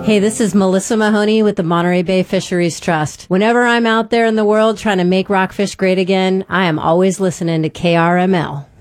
Hey, this is Melissa Mahoney with the Monterey Bay Fisheries Trust. Whenever I'm out there in the world trying to make rockfish great again, I am always listening to KRML.